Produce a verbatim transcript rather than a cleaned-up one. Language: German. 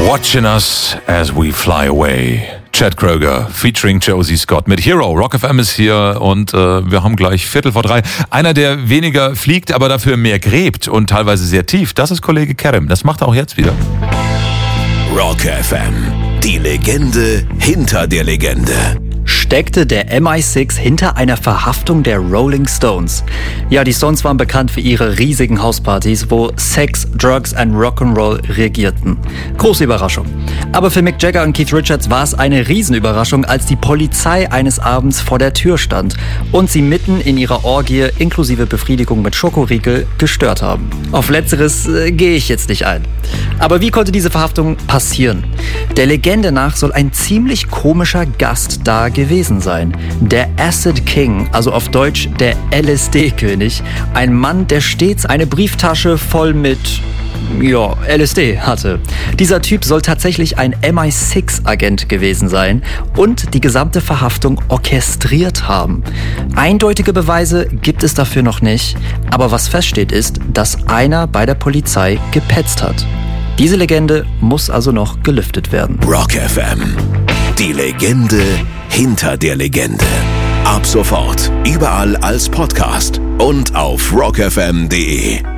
Watching Us as We Fly Away. Chad Kroeger featuring Josie Scott mit Hero. Rock F M ist hier und äh, wir haben gleich Viertel vor drei. Einer, der weniger fliegt, aber dafür mehr gräbt und teilweise sehr tief, das ist Kollege Kerem. Das macht er auch jetzt wieder. Rock F M, die Legende hinter der Legende. Steckte der M I sechs hinter einer Verhaftung der Rolling Stones? Ja, die Stones waren bekannt für ihre riesigen Hauspartys, wo Sex, Drugs and Rock'n'Roll regierten. Große Überraschung. Aber für Mick Jagger und Keith Richards war es eine Riesenüberraschung, als die Polizei eines Abends vor der Tür stand und sie mitten in ihrer Orgie inklusive Befriedigung mit Schokoriegel gestört haben. Auf Letzteres äh, gehe ich jetzt nicht ein. Aber wie konnte diese Verhaftung passieren? Der Legende nach soll ein ziemlich komischer Gast da gewesen sein. Der Acid King, also auf Deutsch der L S D-König. Ein Mann, der stets eine Brieftasche voll mit, ja, L S D hatte. Dieser Typ soll tatsächlich ein M I sechs Agent gewesen sein und die gesamte Verhaftung orchestriert haben. Eindeutige Beweise gibt es dafür noch nicht, aber was feststeht ist, dass einer bei der Polizei gepetzt hat. Diese Legende muss also noch gelüftet werden. Rock F M, die Legende hinter der Legende. Ab sofort überall als Podcast und auf rock f m punkt d e.